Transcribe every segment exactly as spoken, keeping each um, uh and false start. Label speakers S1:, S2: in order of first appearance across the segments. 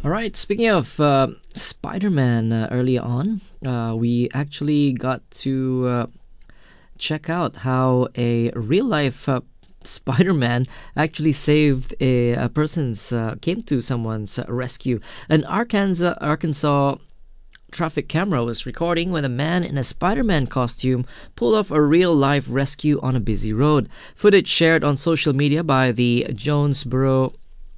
S1: All right, speaking of uh, Spider Man, uh, earlier on, uh, we actually got to uh, check out how a real life uh, Spider Man actually saved a, a person's, uh, came to someone's uh, rescue. An Arkansas, Arkansas traffic camera was recording when a man in a Spider-Man costume pulled off a real-life rescue on a busy road. Footage shared on social media by the Jonesboro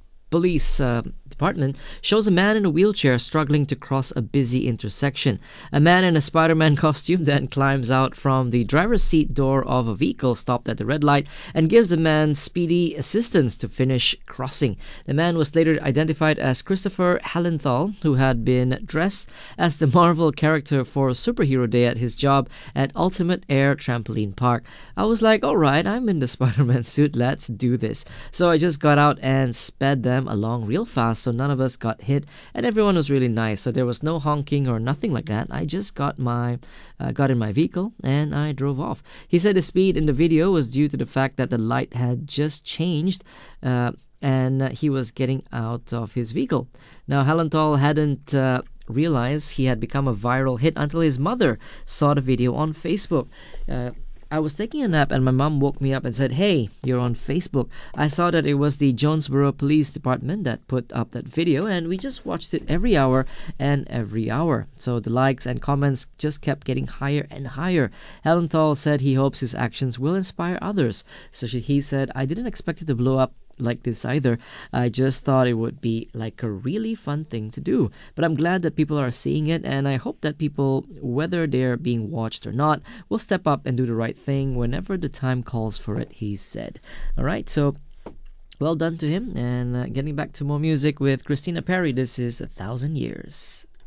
S1: Police uh, Department shows a man in a wheelchair struggling to cross a busy intersection. A man in a Spider-Man costume then climbs out from the driver's seat door of a vehicle stopped at the red light and gives the man speedy assistance to finish crossing. The man was later identified as Christopher Hallenthal, who had been dressed as the Marvel character for Superhero Day at his job at Ultimate Air Trampoline Park. I was like, alright, I'm in the Spider-Man suit, let's do this. So I just got out and sped them along real fast so none of us got hit, and everyone was really nice, so there was no honking or nothing like that. I just got my uh, got in my vehicle and I drove off. He said the speed in the video was due to the fact that the light had just changed uh, and uh, he was getting out of his vehicle. Now Hallenthal hadn't uh, realized he had become a viral hit until his mother saw the video on Facebook. uh, I was taking a nap and my mom woke me up and said, "Hey, you're on Facebook." I saw that it was the Jonesboro Police Department that put up that video, and we just watched it every hour and every hour. So the likes and comments just kept getting higher and higher. Hellenthal said he hopes his actions will inspire others. So she, he said, "I didn't expect it to blow up like this either. I just thought it would be like a really fun thing to do. But I'm glad that people are seeing it, and I hope that people, whether they're being watched or not, will step up and do the right thing whenever the time calls for it," he said. All right, so well done to him. And uh, getting back to more music with Christina Perri, this is A Thousand Years.